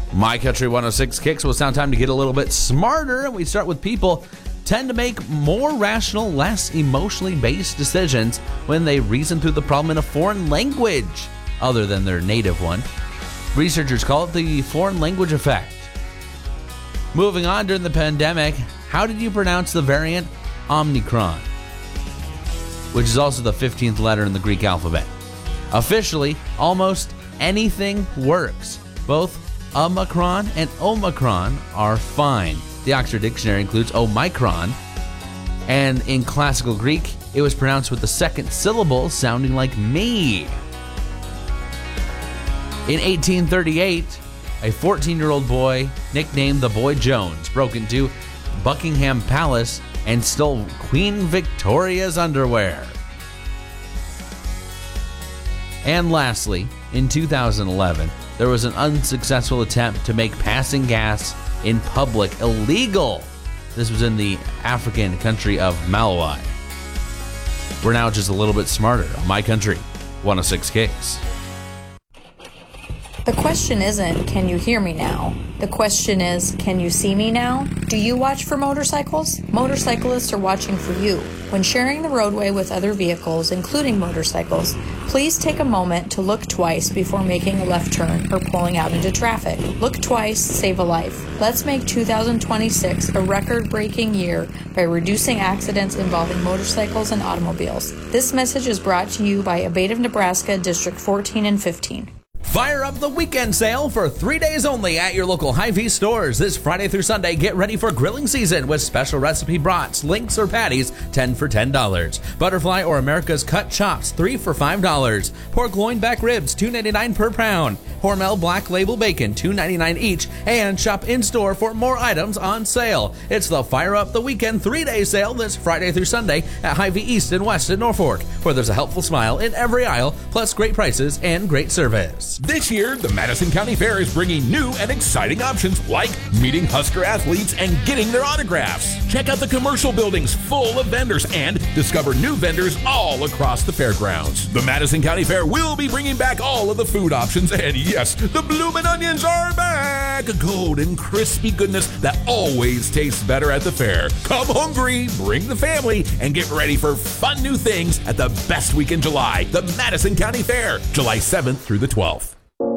My Country 106 Kicks. Well, it's now time to get a little bit smarter, and we start with people tend to make more rational, less emotionally based decisions when they reason through the problem in a foreign language other than their native one. Researchers call it the foreign language effect. Moving on, during the pandemic, how did you pronounce the variant Omicron, which is also the 15th letter in the Greek alphabet? Officially, almost anything works. Both Omicron and Omicron are fine. The Oxford Dictionary includes Omicron, and in classical Greek, it was pronounced with the second syllable sounding like me. In 1838, a 14-year-old boy, nicknamed the Boy Jones, broke into Buckingham Palace and stole Queen Victoria's underwear. And lastly, in 2011, there was an unsuccessful attempt to make passing gas in public illegal. This was in the African country of Malawi. We're now just a little bit smarter on My Country 106 Kicks. The question isn't, can you hear me now? The question is, can you see me now? Do you watch for motorcycles? Motorcyclists are watching for you. When sharing the roadway with other vehicles, including motorcycles, please take a moment to look twice before making a left turn or pulling out into traffic. Look twice, save a life. Let's make 2026 a record-breaking year by reducing accidents involving motorcycles and automobiles. This message is brought to you by Abate of Nebraska, District 14 and 15. Fire up the weekend sale for 3 days only at your local Hy-Vee stores. This Friday through Sunday, get ready for grilling season with special recipe brats, links, or patties, 10 for $10. Butterfly or America's cut chops, 3 for $5. Pork loin back ribs, $2.99 per pound. Hormel Black Label Bacon, $2.99 each. And shop in-store for more items on sale. It's the Fire Up the Weekend 3-day sale this Friday through Sunday at Hy-Vee East and West in Norfolk, where there's a helpful smile in every aisle, plus great prices and great service. This year, the Madison County Fair is bringing new and exciting options like meeting Husker athletes and getting their autographs. Check out the commercial buildings full of vendors and discover new vendors all across the fairgrounds. The Madison County Fair will be bringing back all of the food options, and yes, the bloomin' onions are back! Golden, crispy goodness that always tastes better at the fair. Come hungry, bring the family, and get ready for fun new things at the best week in July, the Madison County Fair, July 7th through the 12th.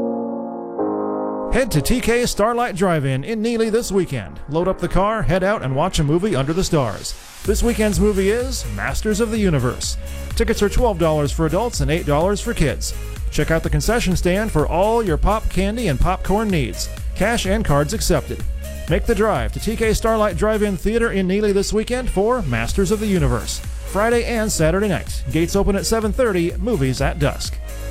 Head to TK Starlight Drive-In in Neely this weekend. Load up the car, head out, and watch a movie under the stars. This weekend's movie is Masters of the Universe. Tickets are $12 for adults and $8 for kids. Check out the concession stand for all your pop candy and popcorn needs. Cash and cards accepted. Make the drive to TK Starlight Drive-In Theater in Neely this weekend for Masters of the Universe. Friday and Saturday night. Gates open at 7:30, movies at dusk.